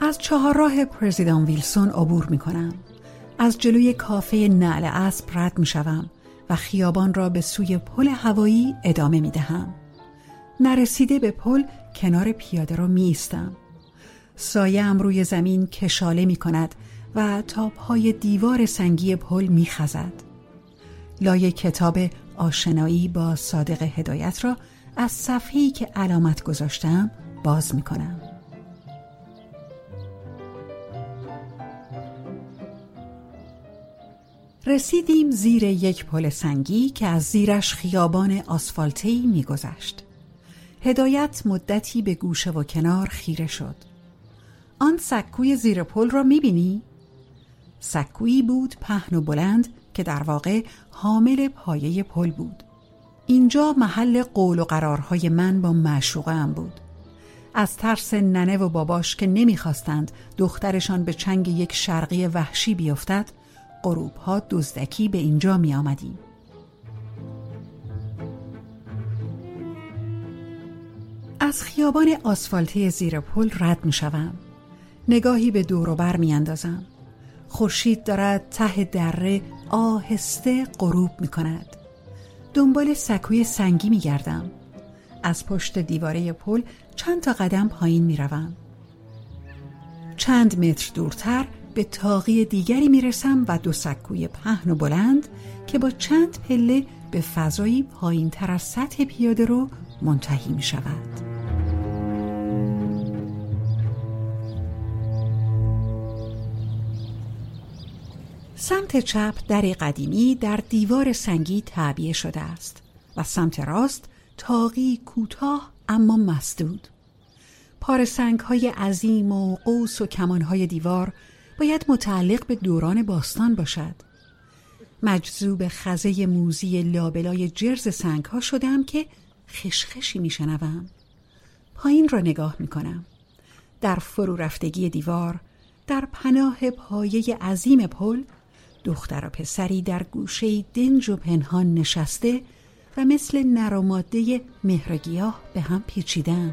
از چهارراه پرزیدان ویلسون عبور می کنم. از جلوی کافه نعل اسب رد می شوم و خیابان را به سوی پل هوایی ادامه می دهم. نرسیده به پل کنار پیاده رو می ایستم. سایه‌ام روی زمین کشاله می کند و تا پای دیوار سنگی پل می خزد. لای کتاب آشنایی با صادق هدایت را از صفحه‌ای که علامت گذاشتم باز می کنم. رسیدیم زیر یک پل سنگی که از زیرش خیابان آسفالته‌ای می‌گذشت. هدایت مدتی به گوشه و کنار خیره شد. آن سکوی زیر پل را می‌بینی؟ سکویی بود پهن و بلند که در واقع حامل پایه پل بود. اینجا محل قول و قرارهای من با معشوقه‌ام بود. از ترس ننه و باباش که نمی‌خواستند دخترشان به چنگ یک شرقی وحشی بیفتد، غروب‌ها دزدکی به اینجا می آمدیم. از خیابان آسفالته زیر پل رد می شوم. نگاهی به دور و بر می اندازم. خورشید دارد ته دره آهسته غروب می کند. دنبال سکوی سنگی می گردم. از پشت دیواره پل چند تا قدم پایین می روم. چند متر دورتر به طاقی دیگری میرسم و دو سکوی پهن و بلند که با چند پله به فضایی پایین تر از سطح پیاده رو منتهی می شود. سمت چپ دری قدیمی در دیوار سنگی تعبیه شده است و سمت راست طاقی کوتاه اما مسدود. پاره سنگ‌های عظیم و قوس و کمان‌های دیوار باید متعلق به دوران باستان باشد. مجذوب خزه موزی لابلای جرز سنگ‌ها شدم که خشخشی میشنوم. پایین را نگاه میکنم. در فرو رفتگی دیوار، در پناه پایه عظیم پل، دختر و پسری در گوشه‌ای دنج و پنهان نشسته و مثل نر و ماده مهرگیاه به هم پیچیدند.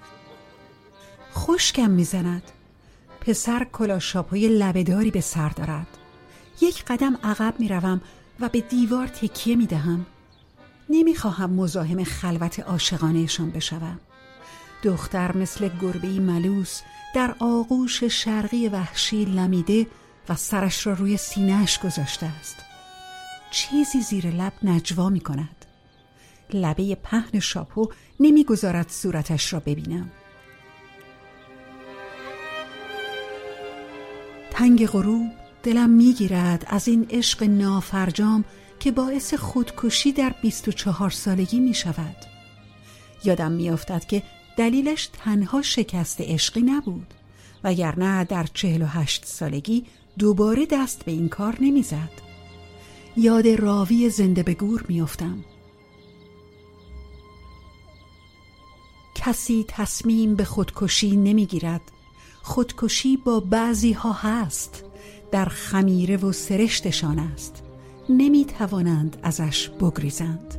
خشکم میزند. پسر کلاه شاپوی لبه‌داری به سر دارد. یک قدم عقب میروم و به دیوار تکیه میدهم. نمیخواهم مزاحم خلوت عاشقانه‌شان بشوم. دختر مثل گربه‌ای ملوس در آغوش شرقی وحشی لمیده و سرش را روی سینه‌اش گذاشته است. چیزی زیر لب نجوا میکند. لبه پهن شاپو نمیگذارد صورتش را ببینم. تنگ غروب دلم میگیرد از این عشق نافرجام که باعث خودکشی در 24 سالگی می شود. یادم میافتد که دلیلش تنها شکست عشقی نبود، وگرنه در 48 سالگی دوباره دست به این کار نمیزد. یاد راوی زنده به گور میافتم. کسی تصمیم به خودکشی نمیگیرد. خودکشی با بعضی ها هست، در خمیره و سرشتشان است، نمی توانند ازش بگریزند.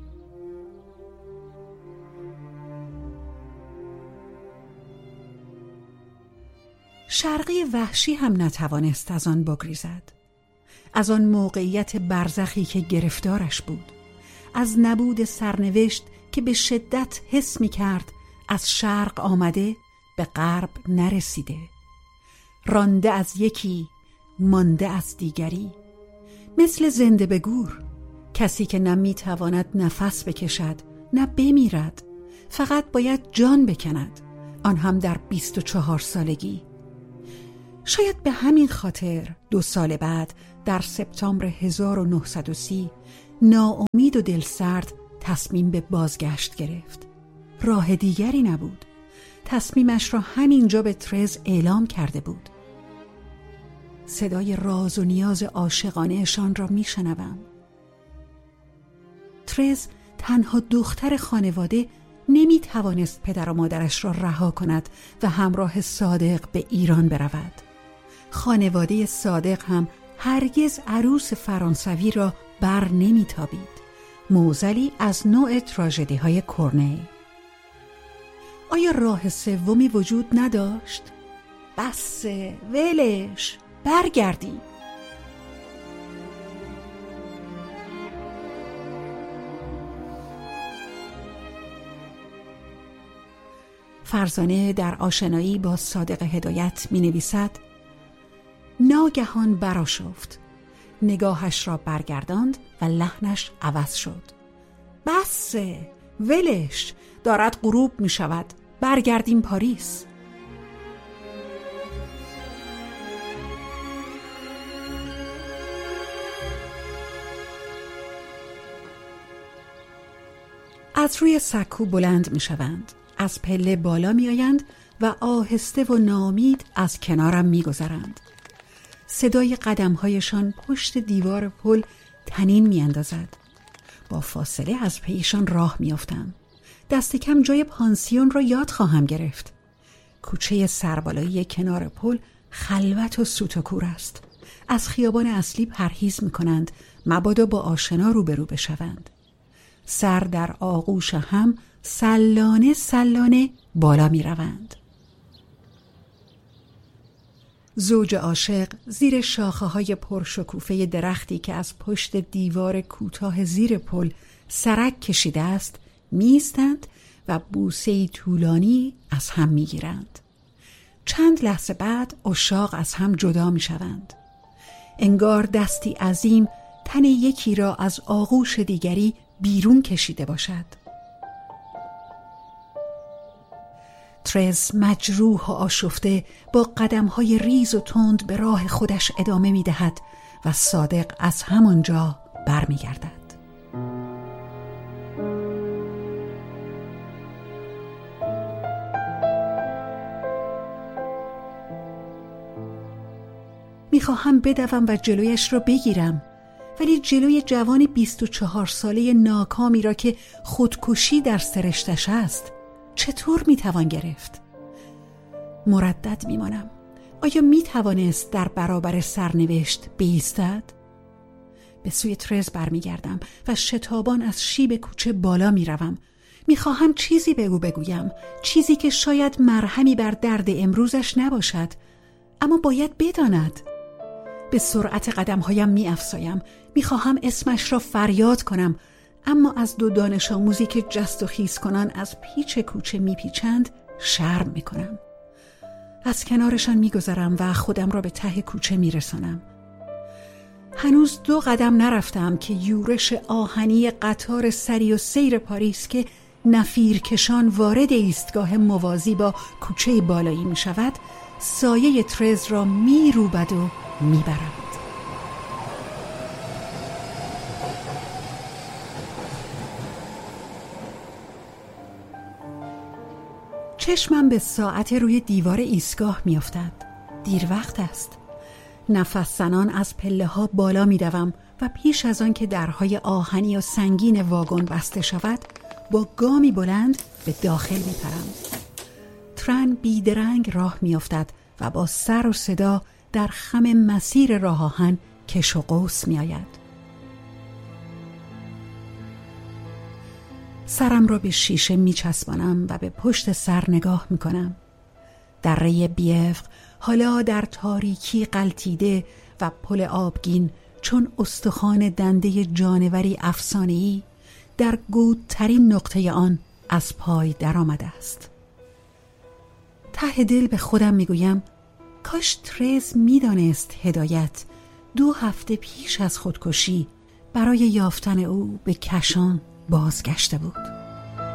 شرقی وحشی هم نتوانست از آن بگریزد، از آن موقعیت برزخی که گرفتارش بود، از نبود سرنوشت که به شدت حس می کرد از شرق آمده به غرب نرسیده، رانده از یکی مانده از دیگری، مثل زنده به گور، کسی که نه می تواند نفس بکشد نه بمیرد، فقط باید جان بکند، آن هم در 24 سالگی. شاید به همین خاطر 2 سال بعد در سپتامبر 1930 ناامید و دلسرد تصمیم به بازگشت گرفت. راه دیگری نبود. تصمیمش را همینجا به ترز اعلام کرده بود. صدای راز و نیاز عاشقانه‌شان را میشنوم. ترز تنها دختر خانواده نمی توانست پدر و مادرش را رها کند و همراه صادق به ایران برود. خانواده صادق هم هرگز عروس فرانسوی را بر نمی تابید. معضلی از نوع تراژدی های کورنی. آیا راه سومی وجود نداشت؟ بسه، ولش، برگردیم. فرزانه در آشنایی با صادق هدایت می نویسد: ناگهان برآشفت، نگاهش را برگرداند و لحنش عوض شد. بسه، ولش، دارد غروب می شود، برگردیم پاریس. از روی سکو بلند می شوند، از پله بالا می آیند و آهسته و ناامید از کنارم می گذرند. صدای قدمهایشان پشت دیوار پل طنین می اندازد. با فاصله از پیشان راه می افتم. دست کم جای پانسیون را یاد خواهم گرفت. کوچه سربالایی کنار پل خلوت و سوت و کور است. از خیابان اصلی پرهیز می کنند مبادا با آشنا روبرو بشوند. سر در آغوش هم سلانه سلانه بالا می روند. زوج عاشق زیر شاخه های پرشکوفه درختی که از پشت دیوار کوتاه زیر پل سرک کشیده است میستند و بوسه‌ای طولانی از هم میگیرند. چند لحظه بعد عشاق از هم جدا می شوند. انگار دستی عظیم تن یکی را از آغوش دیگری بیرون کشیده باشد. ترز مجروح و آشفته با قدم‌های ریز و تند به راه خودش ادامه می‌دهد و صادق از همانجا برمیگردد. می‌خواهم بدوم و جلویش را بگیرم، ولی جلوی جوان 24 ساله ناکامی را که خودکشی در سرشتش است چطور میتوان گرفت؟ مردد میمانم. آیا میتوانست در برابر سرنوشت بایستد؟ به سوی ترز برمیگردم و شتابان از شیب کوچه بالا میروم. میخواهم چیزی به او بگویم، چیزی که شاید مرهمی بر درد امروزش نباشد، اما باید بداند. به سرعت قدمهایم میافزایم. میخواهم اسمش را فریاد کنم، اما از دو دانش آموزی که جست و خیز کنان از پیچ کوچه میپیچند شرم میکنم. از کنارشان میگذرم و خودم را به ته کوچه میرسانم. هنوز 2 قدم نرفتم که یورش آهنی قطار سری و سیر پاریس که نفیرکشان وارد ایستگاه موازی با کوچه بالایی میشود سایه ترز را میروبد و میبرد. چشمم به ساعت روی دیوار ایستگاه میافتد. دیر وقت است. نفس زنان از پله ها بالا میدوم و پیش از آن که درهای آهنی و سنگین واگن بسته شود با گامی بلند به داخل میپرم. ترن بیدرنگ راه میافتد و با سر و صدا در خم مسیر راه آهن کش و قوس میآید. سرم را به شیشه میچسبانم و به پشت سر نگاه میکنم. دره بیفق حالا در تاریکی غلتیده و پل آبگین چون استخوان دنده جانوری افسانه‌ای در گودترین نقطه آن از پای درآمده است. ته دل به خودم میگویم کاش ترز میدانست هدایت 2 هفته پیش از خودکشی برای یافتن او به کشان بازگشته بود.